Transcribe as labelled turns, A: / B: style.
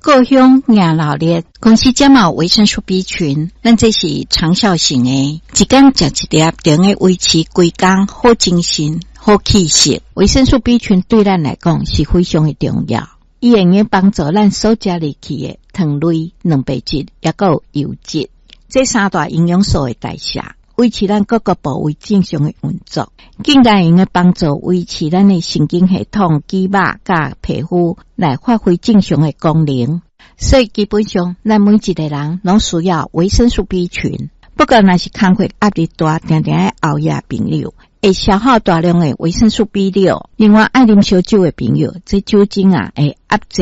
A: 高雄硬老烈，公司加码维生素 B 群，咱这是长效型的，一天食一粒，就能维持规工好精神、好气色。维生素 B 群对咱来讲是非常的重要，伊会用帮助咱所食入去的糖类、蛋白质，也有油脂，这三大营养素的代谢。维持咱各个部位正常的运作，更加用的帮助维持咱的神经系统、肌肉甲皮肤来发挥正常的功能。所以基本上，咱每一个人拢需要维生素 B 群。不过，若是工作压力大、常常爱熬夜的朋友，会消耗大量的维生素 B6。另外，爱啉烧酒的朋友，这酒精会压制